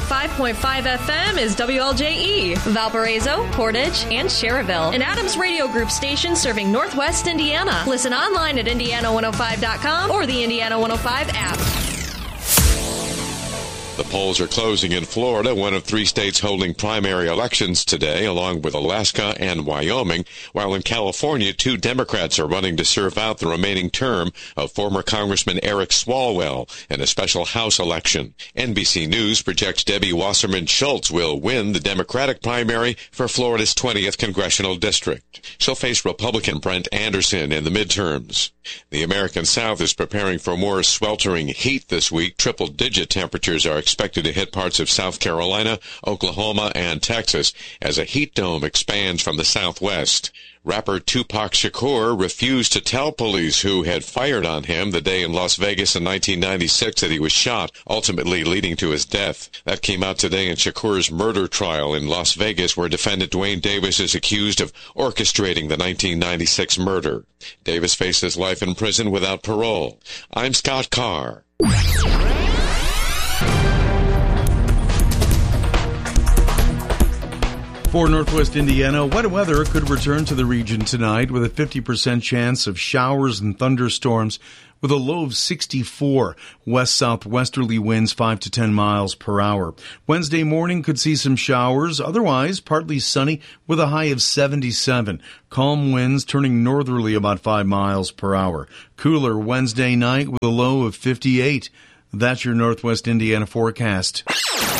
105.5 FM is WLJE, Valparaiso, Portage, and Cherryville. An Adams Radio Group station serving Northwest Indiana. Listen online at Indiana105.com or the Indiana 105 app. The polls are closing in Florida, one of 3 states holding primary elections today, along with Alaska and Wyoming, while in California, 2 Democrats are running to serve out the remaining term of former Congressman Eric Swalwell in a special House election. NBC News projects Debbie Wasserman Schultz will win the Democratic primary for Florida's 20th congressional district. She'll face Republican Brent Anderson in the midterms. The American South is preparing for more sweltering heat this week. Triple-digit temperatures are expected to hit parts of South Carolina, Oklahoma, and Texas as a heat dome expands from the southwest. Rapper Tupac Shakur refused to tell police who had fired on him the day in Las Vegas in 1996 that he was shot, ultimately leading to his death. That came out today in Shakur's murder trial in Las Vegas, where defendant Dwayne Davis is accused of orchestrating the 1996 murder. Davis faces life in prison without parole. I'm Scott Carr. For Northwest Indiana, wet weather could return to the region tonight with a 50% chance of showers and thunderstorms with a low of 64. West-southwesterly winds 5 to 10 miles per hour. Wednesday morning could see some showers, otherwise partly sunny with a high of 77. Calm winds turning northerly about 5 miles per hour. Cooler Wednesday night with a low of 58. That's your Northwest Indiana forecast.